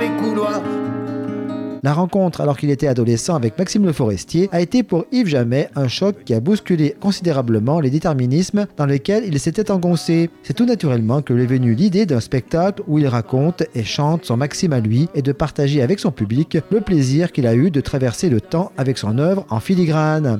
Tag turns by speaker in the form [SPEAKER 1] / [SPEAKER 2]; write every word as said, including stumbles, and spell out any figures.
[SPEAKER 1] les couloirs.
[SPEAKER 2] La rencontre, alors qu'il était adolescent avec Maxime Le Forestier, a été pour Yves Jamais un choc qui a bousculé considérablement les déterminismes dans lesquels il s'était engoncé. C'est tout naturellement que lui est venue l'idée d'un spectacle où il raconte et chante son Maxime à lui et de partager avec son public le plaisir qu'il a eu de traverser le temps avec son œuvre en filigrane.